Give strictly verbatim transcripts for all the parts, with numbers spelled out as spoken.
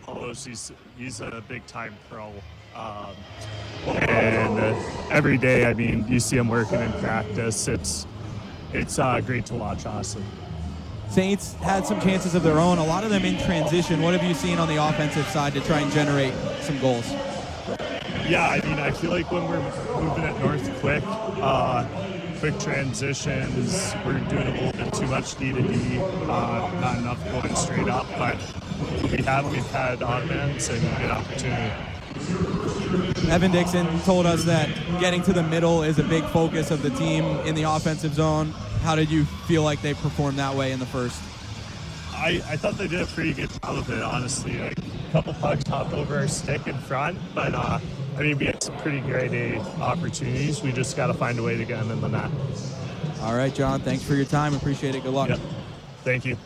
post. He's he's a big time pro. Um, and uh, every day, I mean, you see him working in practice. It's it's uh, great to watch, honestly. Saints had some chances of their own, a lot of them in transition. What have you seen on the offensive side to try and generate some goals? Yeah, I mean, I feel like when we're moving at North quick, uh, quick transitions, we're doing a little bit too much D to D, uh, not enough going straight up, but we have, we've had augments and good opportunity. Evan Dixon told us that getting to the middle is a big focus of the team in the offensive zone. How did you feel like they performed that way in the first? I, I thought they did a pretty good job of it, honestly. Like, a couple pucks hopped over our stick in front, but uh, I mean, we had some pretty great A opportunities. We just got to find a way to get them in the net. All right, John, thanks for your time. Appreciate it. Good luck. Yep. Thank you.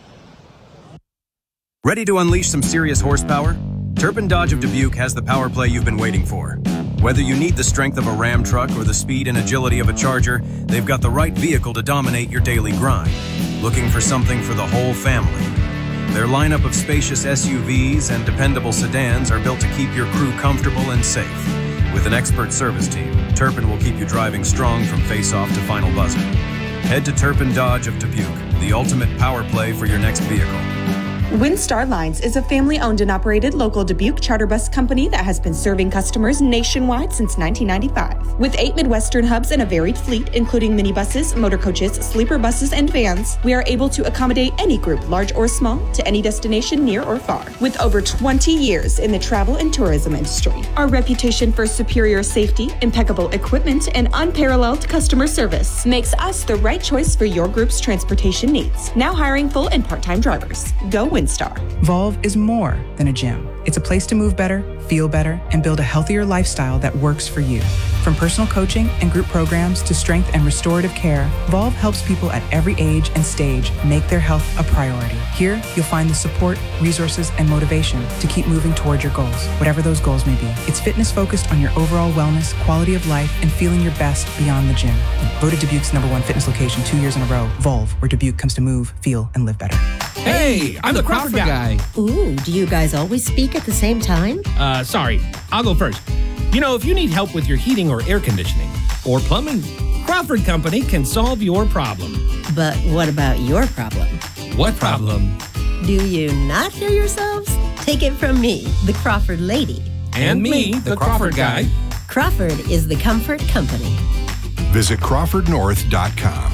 Ready to unleash some serious horsepower? Turpin Dodge of Dubuque has the power play you've been waiting for. Whether you need the strength of a Ram truck or the speed and agility of a Charger, they've got the right vehicle to dominate your daily grind. Looking for something for the whole family? Their lineup of spacious S U Vs and dependable sedans are built to keep your crew comfortable and safe. With an expert service team, Turpin will keep you driving strong from face-off to final buzzer. Head to Turpin Dodge of Dubuque, the ultimate power play for your next vehicle. Windstar Lines is a family-owned and operated local Dubuque charter bus company that has been serving customers nationwide since nineteen ninety-five. With eight Midwestern hubs and a varied fleet, including minibuses, motor coaches, sleeper buses, and vans, we are able to accommodate any group, large or small, to any destination near or far. With over twenty years in the travel and tourism industry, our reputation for superior safety, impeccable equipment, and unparalleled customer service makes us the right choice for your group's transportation needs. Now hiring full and part-time drivers. Go Windstar. Volve is more than a gym. It's a place to move better, feel better, and build a healthier lifestyle that works for you. From personal coaching and group programs to strength and restorative care, Volve helps people at every age and stage make their health a priority. Here, you'll find the support, resources, and motivation to keep moving toward your goals, whatever those goals may be. It's fitness focused on your overall wellness, quality of life, and feeling your best beyond the gym. Voted Dubuque's number one fitness location two years in a row, Volve, where Dubuque comes to move, feel, and live better. Hey, I'm the Crawford guy. Ooh, do you guys always speak at the same time? Uh, sorry, I'll go first. You know, if you need help with your heating or air conditioning or plumbing, Crawford Company can solve your problem. But what about your problem? What problem? Do you not hear yourselves? Take it from me, the Crawford lady. And me, the Crawford guy. Crawford is the comfort company. Visit crawford north dot com.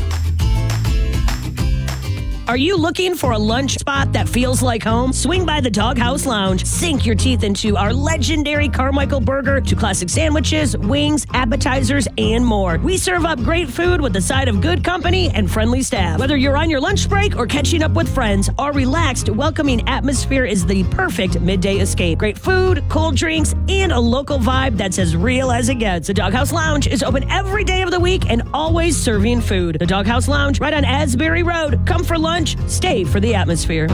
Are you looking for a lunch spot that feels like home? Swing by the Doghouse Lounge. Sink your teeth into our legendary Carmichael burger to classic sandwiches, wings, appetizers, and more. We serve up great food with a side of good company and friendly staff. Whether you're on your lunch break or catching up with friends, our relaxed, welcoming atmosphere is the perfect midday escape. Great food, cold drinks, and a local vibe that's as real as it gets. The Doghouse Lounge is open every day of the week and always serving food. The Doghouse Lounge, right on Asbury Road. Come for lunch. Stay for the atmosphere.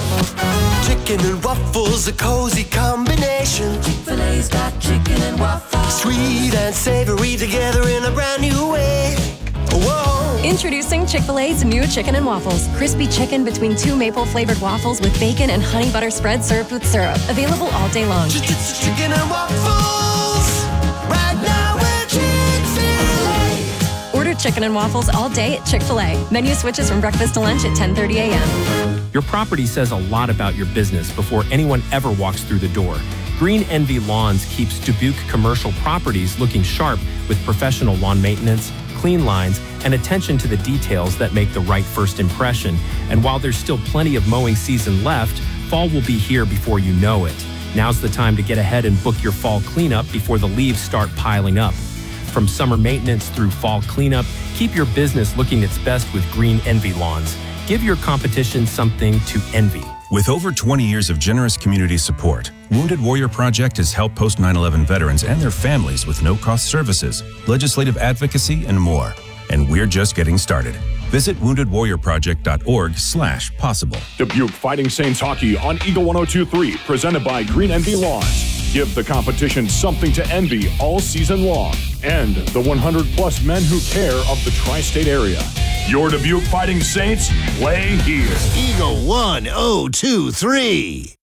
Chicken and waffles, a cozy combination. Chick-fil-A's got chicken and waffles. Sweet and savory together in a brand new way. Whoa. Introducing Chick-fil-A's new chicken and waffles. Crispy chicken between two maple-flavored waffles with bacon and honey butter spread served with syrup. Available all day long. Chicken and waffles. Right now we're Chick-fil-A. Order chicken and waffles all day at Chick-fil-A. Menu switches from breakfast to lunch at ten thirty a.m. Your property says a lot about your business before anyone ever walks through the door. Green Envy Lawns keeps Dubuque commercial properties looking sharp with professional lawn maintenance, clean lines, and attention to the details that make the right first impression. And while there's still plenty of mowing season left, fall will be here before you know it. Now's the time to get ahead and book your fall cleanup before the leaves start piling up. From summer maintenance through fall cleanup, keep your business looking its best with Green Envy Lawns. Give your competition something to envy. With over twenty years of generous community support, Wounded Warrior Project has helped post nine eleven veterans and their families with no-cost services, legislative advocacy, and more. And we're just getting started. Visit wounded warrior project dot org slash possible. Dubuque Fighting Saints Hockey on Eagle one oh two point three, presented by Green Envy Lawns. Give the competition something to envy all season long. And the one hundred plus men who care of the tri-state area. Your Dubuque Fighting Saints, play here. Eagle one oh two point three.